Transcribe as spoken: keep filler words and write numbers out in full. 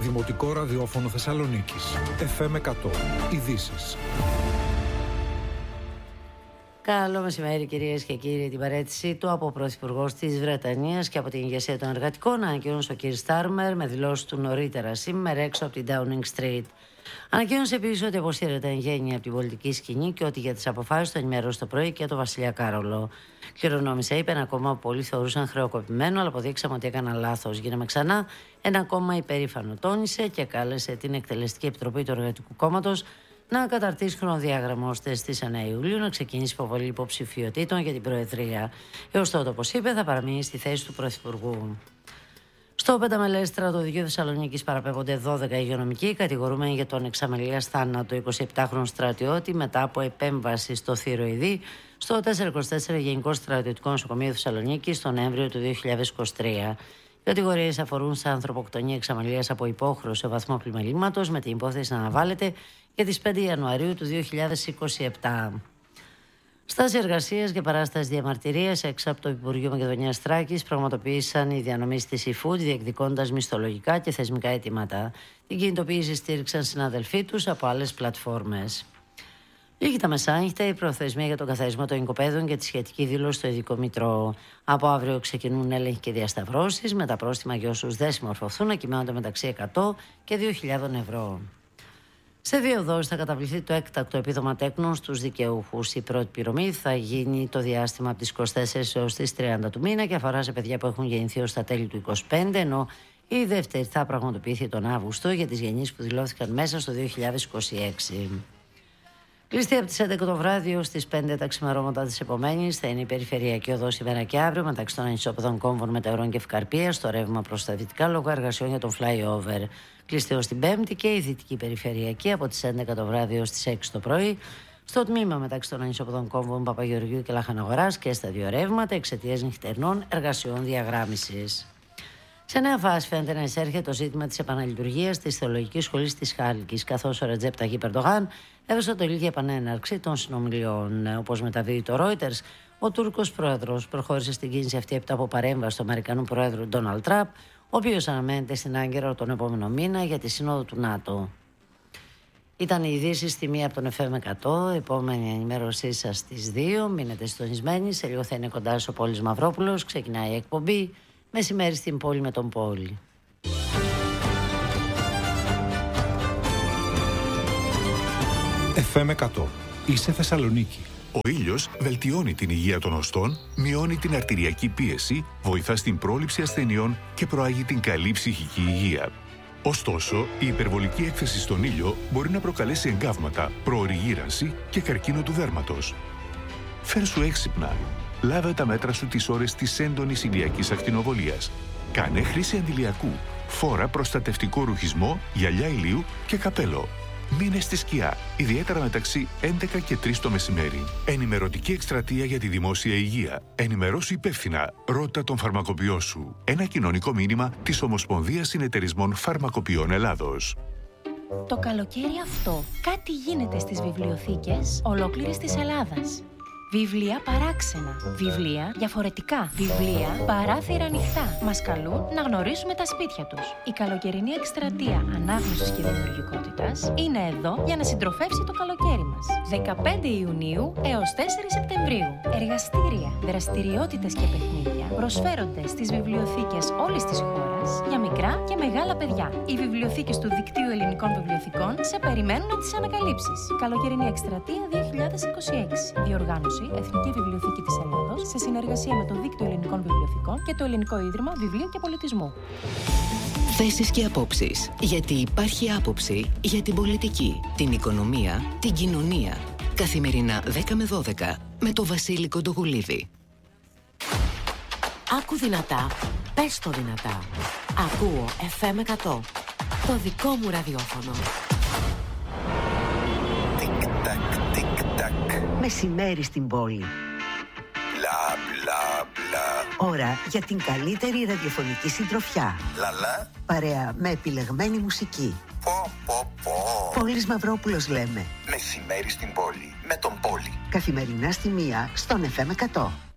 Δημοτικό Ραδιόφωνο Θεσσαλονίκης. εφ εμ εκατό. Ειδήσεις. Καλό μεσημέρι, κυρίες και κύριοι. Την παρέτησή του από ο Πρωθυπουργός της Βρετανίας και από την ηγεσία των εργατικών ανακοίνωσε ο κ. Στάρμερ με δηλώσεις του νωρίτερα σήμερα έξω από την Downing Street. Ανακοίνωσε επίσης ότι αποσύρεται εν γέννη από την πολιτική σκηνή και ότι για τις αποφάσεις του ενημέρωσε το πρωί και το Βασιλιά Κάρολο. Κληρονόμησε, είπε, ένα κόμμα που πολλοί θεωρούσαν χρεοκοπημένο, αλλά αποδείξαμε ότι έκανα λάθος. Γίναμε ξανά ένα κόμμα υπερήφανο, τόνισε και κάλεσε την Εκτελεστική Επιτροπή του Εργατικού Κόμματος να καταρτήσει χρονοδιάγραμμα ώστε στις εννέα Ιουλίου να ξεκινήσει υποβολή υποψηφιωτήτων για την Προεδρία. Έως τότε, όπως είπε, θα παραμείνει στη θέση του Πρωθυπουργού. Στο πενταμελές στρατοδικείο Θεσσαλονίκης παραπέμπονται δώδεκα υγειονομικοί κατηγορούμενοι για τον εξαμελίας θάνατο εικοσιεπτάχρονου στρατιώτη μετά από επέμβαση στο θηροειδή στο τετρακόσια είκοσι τέσσερα Γενικό Στρατιωτικό Νοσοκομείο Θεσσαλονίκης τον Νοέμβριο του δύο χιλιάδες είκοσι τρία. Οι κατηγορίες αφορούν σε ανθρωποκτονία εξαμελίας από υπόχρεωση σε βαθμό πλημελήματος, με την υπόθεση να αναβάλλεται για τις πέντε Ιανουαρίου του δύο χιλιάδες είκοσι επτά. Στάση εργασίας και παράσταση διαμαρτυρίας έξω από το Υπουργείο Μακεδονίας Θράκης πραγματοποίησαν οι διανομείς της eFood, διεκδικώντας μισθολογικά και θεσμικά αιτήματα. Την κινητοποίηση στήριξαν συναδελφοί τους από άλλες πλατφόρμες. Λίγη τα μεσάνυχτα η προθεσμία για τον καθαρισμό των οικοπαίδων και τη σχετική δήλωση στο Ειδικό Μητρό. Από αύριο ξεκινούν έλεγχοι και διασταυρώσεις, με τα πρόστιμα για όσους δεν συμμορφωθούν να κυμαίνονται μεταξύ εκατό και δύο χιλιάδες ευρώ. Σε δύο δόσεις θα καταβληθεί το έκτακτο επίδομα τέκνων στους δικαιούχους. Η πρώτη πληρωμή θα γίνει το διάστημα από τις είκοσι τέσσερις έως τις τριάντα του μήνα και αφορά σε παιδιά που έχουν γεννηθεί ως τα τέλη του είκοσι πέντε, ενώ η δεύτερη θα πραγματοποιηθεί τον Αύγουστο για τις γεννήσεις που δηλώθηκαν μέσα στο δύο χιλιάδες είκοσι έξι. Κλειστή από τις έντεκα το βράδυ ως τις πέντε τα ξημερώματα της επομένης θα είναι η περιφερειακή οδός σήμερα και αύριο μεταξύ των ανισόπεδων κόμβων Μετεωρών και Ευκαρπίας στο ρεύμα προς τα δυτικά λόγω εργασιών για τον flyover. Κλειστή ως την Πέμπτη και η δυτική περιφερειακή από τις έντεκα το βράδυ ως τις έξι το πρωί στο τμήμα μεταξύ των ανισόπεδων κόμβων Παπαγεωργίου και Λαχαναγοράς και στα δύο ρεύματα εξαιτίας νυχτερινών εργασιών διαγράμμισης. Σε νέα φάση φαίνεται να εισέρχεται το ζήτημα της επαναλειτουργίας της Θεολογικής Σχολής της Χάλκης, καθώς ο Ρετζέπ Ταγίπ Ερντογάν έδωσε το για επανέναρξη των συνομιλιών. Όπως μεταδίδει το Reuters, ο Τούρκος πρόεδρος προχώρησε στην κίνηση αυτή έπειτα από παρέμβαση του Αμερικανού πρόεδρου Ντόναλντ Τραμπ, ο οποίος αναμένεται στην Άγκυρα τον επόμενο μήνα για τη Σύνοδο του ΝΑΤΟ. Ήταν οι ειδήσεις στη μία από τον εφ εμ εκατό. Επόμενη ενημέρωσή σας στις δύο. Μείνετε συντονισμένοι. Σε λίγο θα είναι κοντά σας ο Πόλης Μαυρόπουλος. Ξεκινάει η εκπομπή Μεσημέρι στην πόλη με τον Πόλη. εφ εμ εκατό. Είσαι Θεσσαλονίκη. Ο ήλιος βελτιώνει την υγεία των οστών, μειώνει την αρτηριακή πίεση, βοηθά στην πρόληψη ασθενειών και προάγει την καλή ψυχική υγεία. Ωστόσο, η υπερβολική έκθεση στον ήλιο μπορεί να προκαλέσει εγκάβματα, προωρή γύρανση και καρκίνο του δέρματος. Φέρσου έξυπνα. Λάβε τα μέτρα σου τις ώρες της έντονης ηλιακής ακτινοβολίας. Κάνε χρήση αντιλιακού. Φόρα προστατευτικό ρουχισμό, γυαλιά ηλίου και καπέλο. Μείνε στη σκιά, ιδιαίτερα μεταξύ έντεκα και τρεις το μεσημέρι. Ενημερωτική εκστρατεία για τη δημόσια υγεία. Ενημερώσου υπεύθυνα. Ρώτα τον φαρμακοποιό σου. Ένα κοινωνικό μήνυμα της Ομοσπονδίας Συνεταιρισμών Φαρμακοποιών Ελλάδος. Το καλοκαίρι αυτό κάτι γίνεται στις βιβλιοθήκες ολόκληρης της Ελλάδας. Βιβλία παράξενα. Βιβλία διαφορετικά. Βιβλία παράθυρα ανοιχτά. Μας καλούν να γνωρίσουμε τα σπίτια τους. Η καλοκαιρινή εκστρατεία ανάγνωσης και δημιουργικότητας είναι εδώ για να συντροφεύσει το καλοκαίρι μας. δεκαπέντε Ιουνίου έως τέσσερα Σεπτεμβρίου. Εργαστήρια, δραστηριότητες και παιχνίδια προσφέρονται στις βιβλιοθήκες όλης της χώρας για μικρά και μεγάλα παιδιά. Οι βιβλιοθήκες του Δικτύου Ελληνικών Βιβλιοθηκών σε περιμένουν να τις ανακαλύψεις. Καλοκαιρινή εκστρατεία δύο χιλιάδες είκοσι έξι. Διοργάνωση Εθνική Βιβλιοθήκη της Ελλάδος σε συνεργασία με το Δίκτυο Ελληνικών Βιβλιοθηκών και το Ελληνικό Ίδρυμα Βιβλίου και Πολιτισμού. Θέσεις και απόψεις. Γιατί υπάρχει άποψη για την πολιτική, την οικονομία, την κοινωνία. Καθημερινά δέκα με δώδεκα με το Βασίλη Κοντογουλίδη. Άκου δυνατά, πες το δυνατά. Ακούω εφ εμ εκατό. Το δικό μου ραδιόφωνο. Μεσημέρι στην πόλη. Μπλα μπλα μπλα. Ώρα για την καλύτερη ραδιοφωνική συντροφιά. Λαλά. Παρέα με επιλεγμένη μουσική. Πω πω πω. Πόλης Μαυρόπουλος λέμε. Μεσημέρι στην πόλη με τον Πόλη. Καθημερινά στη μία στον εφ εμ εκατό.